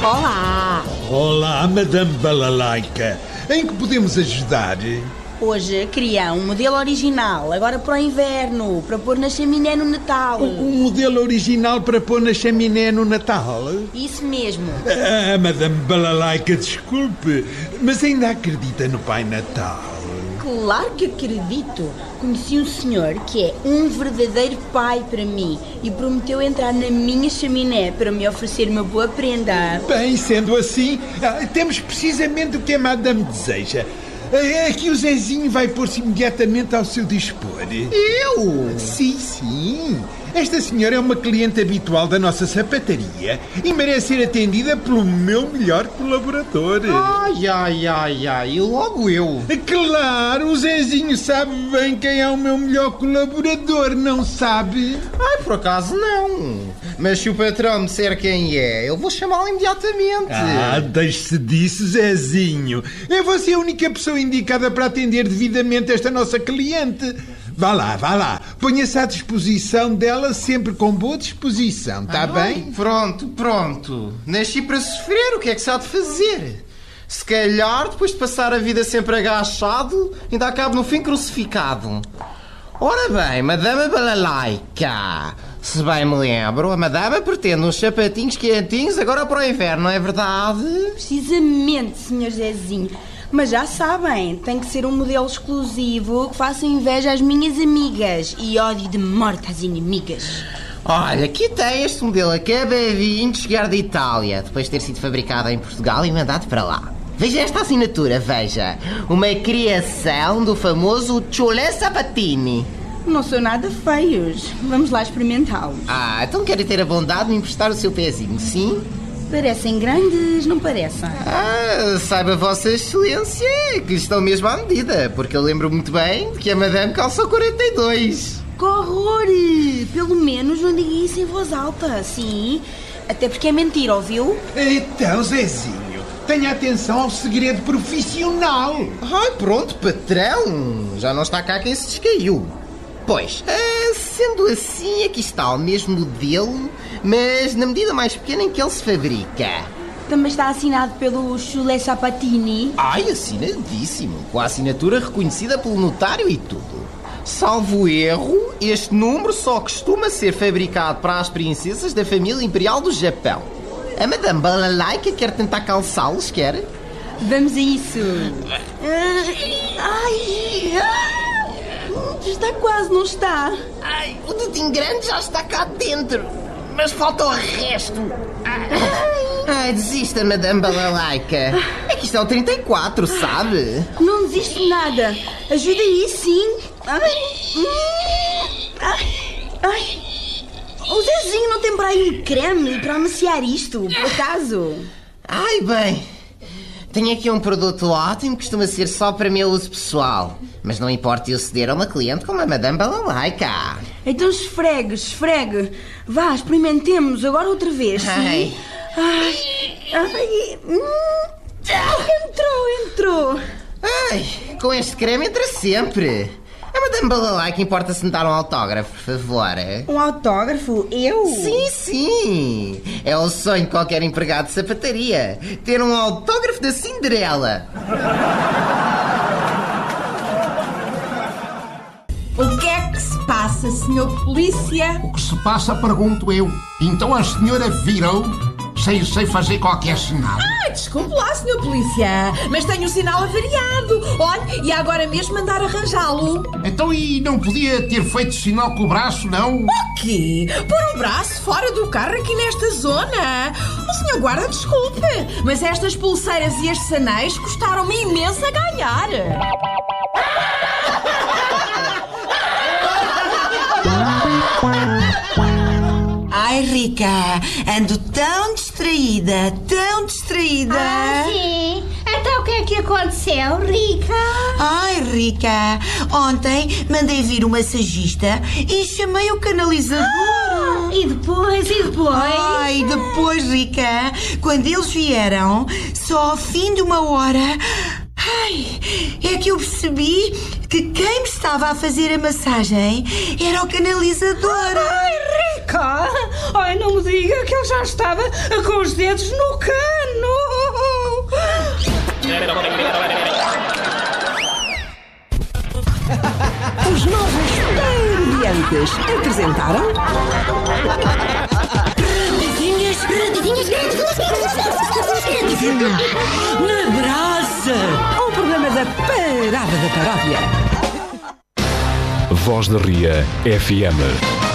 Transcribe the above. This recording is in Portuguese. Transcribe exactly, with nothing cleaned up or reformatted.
Olá! Olá, Madame Balalaica. Em que podemos ajudar? Hoje queria um modelo original, agora para o inverno, para pôr na chaminé no Natal. Um modelo original para pôr na chaminé no Natal? Isso mesmo. Ah, Madame Balalaica, desculpe, mas ainda acredita no Pai Natal? Claro que acredito. Conheci um senhor que é um verdadeiro pai para mim e prometeu entrar na minha chaminé para me oferecer uma boa prenda. Bem, sendo assim, temos precisamente o que a Madame deseja. É que o Zezinho vai pôr-se imediatamente ao seu dispor. Eu? Sim, sim. Esta senhora é uma cliente habitual da nossa sapataria e merece ser atendida pelo meu melhor colaborador. Ai, ai, ai, ai, e logo eu. Claro, o Zezinho sabe bem quem é o meu melhor colaborador, não sabe? Ai, por acaso não. Mas se o patrão me disser quem é, eu vou chamá-lo imediatamente. Ah, deixe-se disso, Zezinho. É você a única pessoa indicada para atender devidamente esta nossa cliente. Vá lá, vá lá. Ponha-se à disposição dela sempre com boa disposição, está ah, bem? Pronto, pronto. Nasci para sofrer, o que é que se há de fazer? Se calhar, depois de passar a vida sempre agachado, ainda acabo no fim crucificado. Ora bem, Madame Balalaica, se bem me lembro, a Madame pretende uns sapatinhos quentinhos agora para o inverno, não é verdade? Precisamente, senhor Zezinho. Mas já sabem, tem que ser um modelo exclusivo que faça inveja às minhas amigas e ódio de morte às inimigas. Olha, aqui tem este modelo acabadinho de chegar de Itália, depois de ter sido fabricado em Portugal e mandado para lá. Veja esta assinatura, veja. Uma criação do famoso Chole Sapatini. Não são nada feios. Vamos lá experimentá-los. Ah, então quero ter a bondade de me emprestar o seu pezinho, sim? Parecem grandes, não parecem? Ah, saiba Vossa Excelência que estão mesmo à medida, porque eu lembro muito bem de que a Madame calçou quarenta e dois. Que horror! Pelo menos não diga isso em voz alta, sim. Até porque é mentira, ouviu? Então, Zezinho, tenha atenção ao segredo profissional. Ai, pronto, patrão. Já não está cá quem se descaiu. Pois, ah, sendo assim, aqui está o mesmo modelo, mas na medida mais pequena em que ele se fabrica. Também está assinado pelo Chole Sapatini. Ai, assinadíssimo, com a assinatura reconhecida pelo notário e tudo. Salvo erro, este número só costuma ser fabricado para as princesas da família imperial do Japão. A Madame Balalaica quer tentar calçá-los, quer? Vamos a isso. Ai, está quase, não está? Ai, o dedinho grande já está cá dentro, mas falta o resto. Ai, ai desista, Madame Balalaica. É que isto é o trinta e quatro, sabe? Não desisto de nada. Ajuda aí, sim. Ai, ai, ai. O Zezinho não tem para aí um creme para amaciar isto, por acaso? Ai, bem, tenho aqui um produto ótimo que costuma ser só para meu uso pessoal. Mas não importa eu ceder a uma cliente como a Madame Balalaica. Então esfregue, esfregue. Vá, experimentemos agora outra vez, sim? Ai. Ai, ai. Hum. Entrou, entrou. Ai, com este creme entra sempre. A Madame Balalaica importa-se me dar um autógrafo, por favor. Um autógrafo? Eu? Sim, sim. É o sonho de qualquer empregado de sapataria. Ter um autógrafo da Cinderela. O que é que se passa, senhor Polícia? O que se passa, pergunto eu. Então a senhora virou sem, sem fazer qualquer sinal. Ah, desculpe lá, senhor Polícia, mas tenho o sinal avariado. Olha, e agora mesmo mandar arranjá-lo. Então e não podia ter feito sinal com o braço, não? O quê? Pôr o braço fora do carro aqui nesta zona? O senhor guarda, desculpe, mas estas pulseiras e estes anéis custaram-me imenso a ganhar. Ai, Rica, ando tão distraída, tão distraída. Ah, sim? Então o que é que aconteceu, Rica? Ai, Rica, ontem mandei vir um massagista e chamei o canalizador. Ah, e depois, e depois? Ai, depois, Rica, quando eles vieram, só ao fim de uma hora... Ai, é que eu percebi que quem me estava a fazer a massagem era o canalizador. Ai, Rica! cá? Ai, não me diga que ele já estava com os dedos no cano. Os novos Parodiantes apresentaram... Radinhas, radinhas, Na Brasa! O programa da Parada da Paródia. Voz da Ria F M.